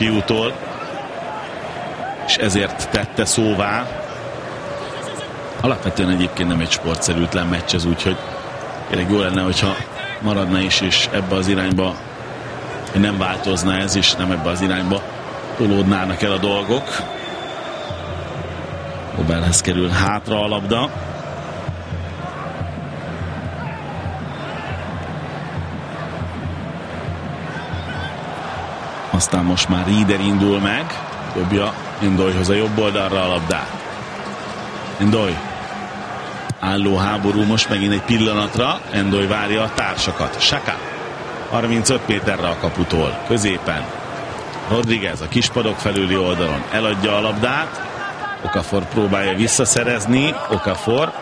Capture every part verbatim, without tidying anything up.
fiútól, és ezért tette szóvá. Alapvetően egyébként nem egy sportszerűtlen meccs ez, úgyhogy tényleg jó lenne, hogyha maradna is, és ebbe az irányba nem változna ez, és nem ebbe az irányba tolódnának el a dolgok. Obelhez kerül hátra a labda. Aztán most már Rieder indul meg, dobja Endoyhoz a jobb oldalra a labdát. Endoy. Álló háború most megint egy pillanatra. Endoy várja a társakat. Saka. harmincöt méterre a kaputól. Középen. Rodriguez a kispadok felüli oldalon. Eladja a labdát. Okafor próbálja visszaszerezni. Okafor.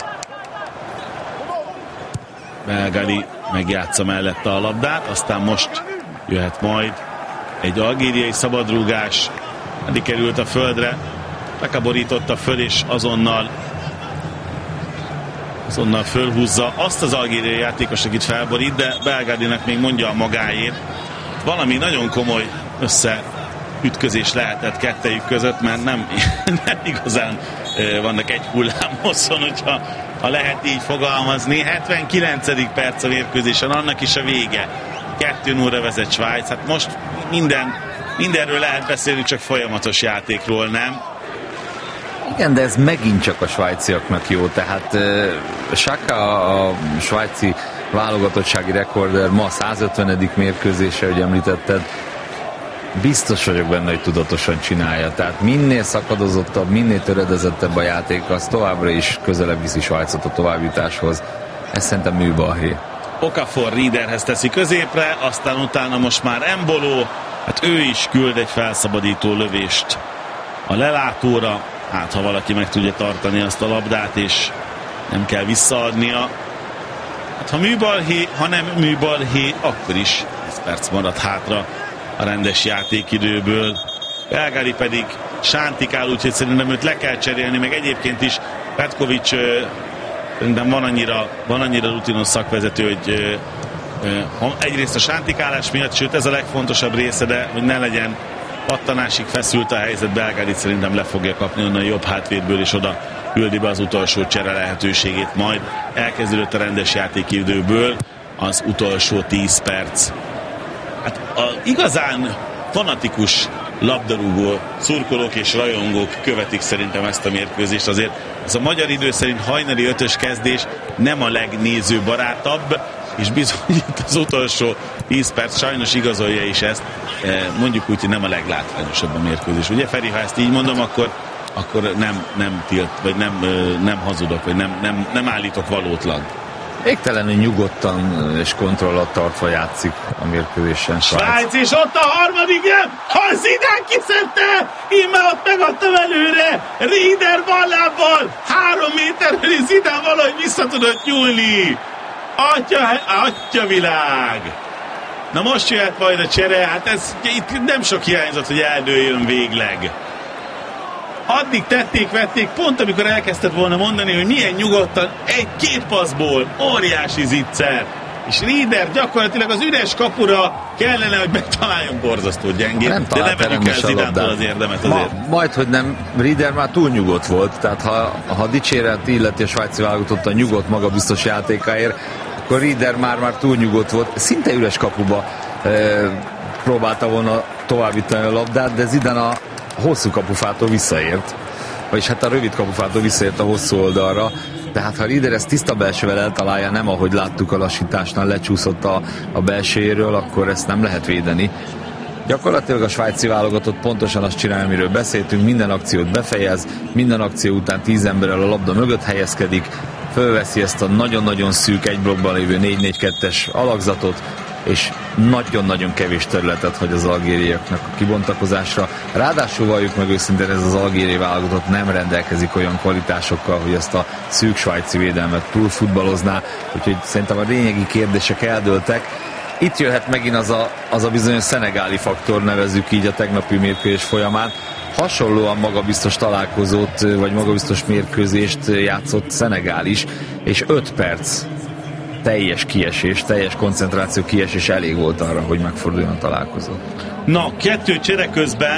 Belgali megjátsza mellette a labdát. Aztán most jöhet majd egy algériai szabadrúgás. Eddig került a földre. Lekaborította föl, és azonnal azonnal fölhúzza azt az algériai játékos, akit felborít, de Belgadinak még mondja a magáét. Valami nagyon komoly összeütközés lehetett kettejük között, mert nem, nem igazán vannak egy hullámhosszon, hogyha ha lehet így fogalmazni. hetvenkilencedik perc a mérkőzésen, annak is a vége. kettő nullra vezet Svájc. Hát most minden, mindenről lehet beszélni, csak folyamatos játékról, nem? Igen, de ez megint csak a svájciaknak jó, tehát uh, Saka a svájci válogatottsági rekorder, ma százötvenedik mérkőzése, hogy említetted, biztos vagyok benne, hogy tudatosan csinálja, tehát minél szakadozottabb, minél töredezettebb a játék, az továbbra is közelebb viszi Svájcot a továbbjutáshoz. Ez szerintem műbalhé. Okafor Riederhez teszi középre, aztán utána most már Embolo, hát ő is küld egy felszabadító lövést a lelátóra. Hát, ha valaki meg tudja tartani azt a labdát, és nem kell visszaadnia. Hát, ha műbalhé, ha nem műbalhé, akkor is tíz perc marad hátra a rendes játékidőből. Belgali pedig sántikál, úgyhogy szerintem őt le kell cserélni, meg egyébként is Petkovics szerintem van annyira, van annyira rutinos szakvezető, hogy egyrészt a sántikálás miatt, sőt ez a legfontosabb része, de hogy ne legyen pattanásig feszült a helyzet, Belgadit szerintem le fogja kapni onnan a jobb hátvédből, és oda küldi be az utolsó csere lehetőségét, majd elkezdődött a rendes játékidőből az utolsó tíz perc. Hát a igazán fanatikus labdarúgó szurkolók és rajongók követik szerintem ezt a mérkőzést, azért ez a magyar idő szerint hajnali ötös kezdés nem a legnézőbarátabb, és bizony itt az utolsó tíz perc sajnos igazolja is ezt, mondjuk úgy, hogy nem a leglátványosabb a mérkőzés. Ugye Feri, ha ezt így mondom, akkor, akkor nem, nem tilt, vagy nem, nem hazudok, vagy nem, nem, nem állítok valótlan. Végtelenül nyugodtan és kontrollat tartva játszik a mérkőzésen Svájc. Svájc, és ott a harmadik, nem! Ha Zidane kiszedte! Íme ott megadtam előre! Rieder ballábbal! Három méterről, és Zidane valahogy vissza tudott nyúlni! Atya, atya világ! Na most jöhet majd a csere, hát ez itt nem sok hiányzott, hogy eldőljön végleg. Addig tették, vették, pont amikor elkezdted volna mondani, hogy milyen nyugodtan, egy-két passzból, óriási zicser. És Rieder gyakorlatilag az üres kapura kellene, hogy megtaláljon, borzasztó gyengén. Nem de ne vegyük el Zidántól az érdemet azért. Ma, majd, hogy nem, Rieder már túl nyugodt volt, tehát ha, ha dicséret illeti a svájci válogatott a nyugodt magabiztos játékáért, akkor Rieder már, már túl nyugodt volt. Szinte üres kapuba e, próbálta volna továbbítani a labdát, de Zidane a hosszú kapufától visszaért. Vagyis hát a rövid kapufától visszaért a hosszú oldalra. Tehát ha Rieder ezt tiszta belsővel eltalálja, nem ahogy láttuk a lassításnál, lecsúszott a, a belsejéről, akkor ezt nem lehet védeni. Gyakorlatilag a svájci válogatott pontosan azt csinálja, amiről beszéltünk, minden akciót befejez, minden akció után tíz emberrel a labda mögött helyezkedik, fölveszi ezt a nagyon-nagyon szűk egy blokkban lévő négy négy kettes alakzatot, és nagyon-nagyon kevés területet hagy az algériaiaknak a kibontakozásra. Ráadásul valljuk meg őszintén, ez az algériai válogatott nem rendelkezik olyan kvalitásokkal, hogy ezt a szűk svájci védelmet túlfutballozná, úgyhogy szerintem a lényegi kérdések eldőltek. Itt jöhet megint az a, az a bizonyos szenegáli faktor, nevezzük így a tegnapi mérkőzés folyamán. Hasonlóan magabiztos találkozót, vagy magabiztos mérkőzést játszott Szenegál is, és öt perc teljes kiesés, teljes koncentráció kiesés elég volt arra, hogy megforduljon a találkozó. Na, kettő csere közben